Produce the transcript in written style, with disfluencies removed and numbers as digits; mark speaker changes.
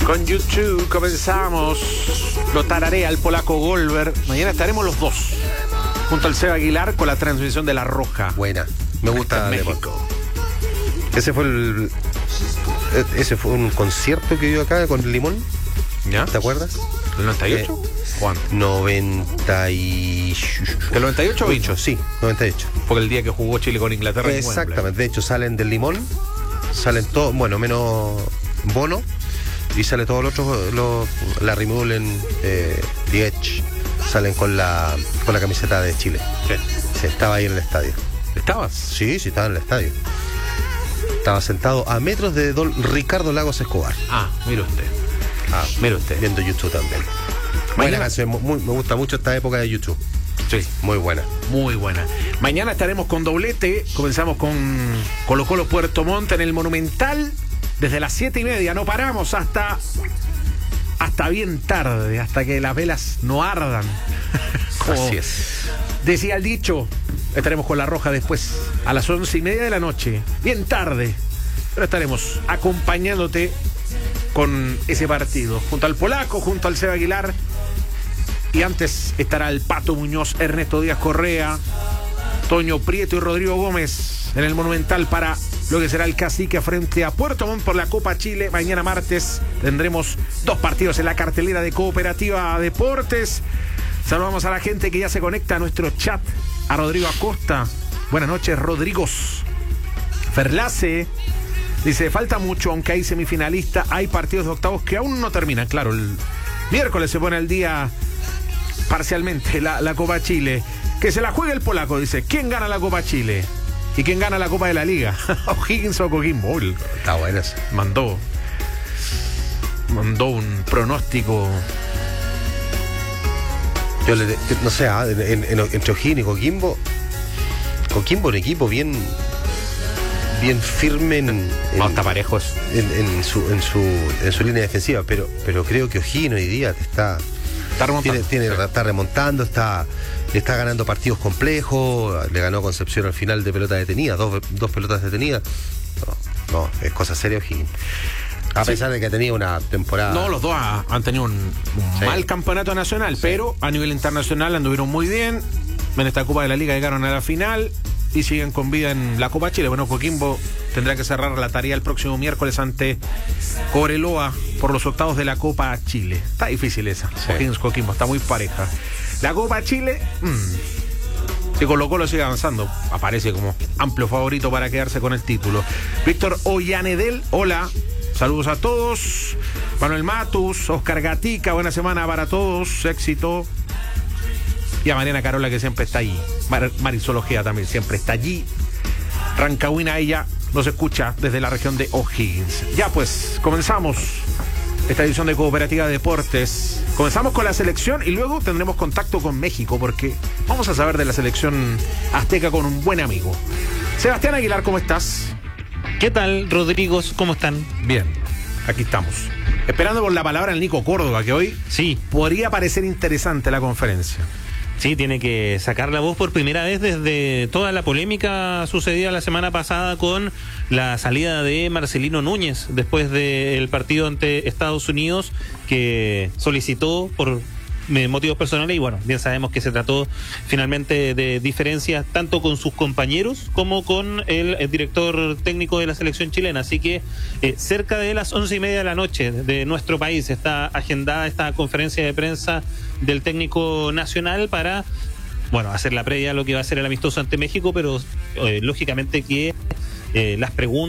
Speaker 1: Con YouTube comenzamos. Lo tararea el polaco Goldberg. Mañana estaremos los dos junto al Seba Aguilar con la transmisión de La Roja.
Speaker 2: Buena, me gusta
Speaker 1: México.
Speaker 2: Ese fue un concierto que dio acá con Limón.
Speaker 1: ¿Ya?
Speaker 2: ¿Te acuerdas?
Speaker 1: ¿El 98? ¿Cuándo?
Speaker 2: 90 y...
Speaker 1: ¿El 98 o
Speaker 2: 8? Sí, 98.
Speaker 1: Porque el día que jugó Chile con Inglaterra.
Speaker 2: Exactamente, de hecho salen del Limón, salen todos, bueno, menos Bono, y sale todos los otros, Larry Mullen, Diech, salen con la camiseta de Chile.
Speaker 1: Sí.
Speaker 2: Sí, estaba ahí en el estadio.
Speaker 1: ¿Estabas?
Speaker 2: Sí, estaba en el estadio. Estaba sentado a metros de don Ricardo Lagos Escobar.
Speaker 1: Ah, mire usted. Mire usted.
Speaker 2: Viendo YouTube también. Buena canción, me gusta mucho esta época de YouTube.
Speaker 1: Sí.
Speaker 2: Muy buena.
Speaker 1: Muy buena. Mañana estaremos con doblete. Comenzamos con Colo Colo Puerto Montt en el Monumental. Desde las 7:30. No paramos hasta bien tarde. Hasta que las velas no ardan.
Speaker 2: Así es.
Speaker 1: Decía el dicho. Estaremos con La Roja después. A las 11:30 de la noche. Bien tarde. Pero estaremos acompañándote con ese partido. Junto al polaco, junto al Seba Aguilar. Y antes estará el Pato Muñoz, Ernesto Díaz Correa, Toño Prieto y Rodrigo Gómez en el Monumental para lo que será el Cacique frente a Puerto Montt por la Copa Chile. Mañana martes tendremos 2 partidos en la cartelera de Cooperativa Deportes. Saludamos a la gente que ya se conecta a nuestro chat. A Rodrigo Acosta. Buenas noches, Rodrigos. Ferlace dice, falta mucho, aunque hay semifinalistas, hay partidos de octavos que aún no terminan. Claro, el miércoles se pone al día parcialmente la Copa Chile. Que se la juegue el polaco, dice. ¿Quién gana la Copa Chile? ¿Y quién gana la Copa de la Liga? O'Higgins o Coquimbo.
Speaker 2: Está bueno eso.
Speaker 1: Mandó un pronóstico.
Speaker 2: Yo no sé, entre O'Higgins y Coquimbo un equipo bien firme
Speaker 1: No, está parejos
Speaker 2: en su línea defensiva, pero creo que O'Higgins hoy día está remontando. Está remontando, está ganando partidos complejos. Le ganó Concepción al final de pelota detenida, dos pelotas detenidas. No, es cosa seria O'Higgins. A pesar de que ha tenido una temporada...
Speaker 1: No, los dos han tenido un mal campeonato nacional, pero a nivel internacional anduvieron muy bien. En esta Copa de la Liga llegaron a la final y siguen con vida en la Copa Chile. Bueno, Coquimbo tendrá que cerrar la tarea el próximo miércoles ante Cobreloa por los octavos de la Copa Chile. Está difícil esa. Sí. O'Higgins Coquimbo, está muy pareja. La Copa Chile, si Colo Colo sigue avanzando, aparece como amplio favorito para quedarse con el título. Víctor Ollanedel, hola. Saludos a todos. Manuel Matus, Oscar Gatica, buena semana para todos, éxito. Y a Mariana Carola, que siempre está allí. Marisol Ojeda también siempre está allí. Rancagüina, ella nos escucha desde la región de O'Higgins. Ya pues, comenzamos esta edición de Cooperativa Deportes. Comenzamos con la selección y luego tendremos contacto con México porque vamos a saber de la selección azteca con un buen amigo. Sebastián Aguilar, ¿cómo estás?
Speaker 3: ¿Qué tal, Rodrigos? ¿Cómo están?
Speaker 1: Bien, aquí estamos. Esperando por la palabra del Nico Córdoba, que hoy podría parecer interesante la conferencia.
Speaker 3: Sí, tiene que sacar la voz por primera vez desde toda la polémica sucedida la semana pasada con la salida de Marcelino Núñez después del partido ante Estados Unidos, que solicitó por motivos personales y bueno, bien sabemos que se trató finalmente de diferencias tanto con sus compañeros como con el director técnico de la selección chilena, así que cerca de las 11:30 de la noche de nuestro país está agendada esta conferencia de prensa del técnico nacional para hacer la previa a lo que va a ser el amistoso ante México, pero lógicamente que las preguntas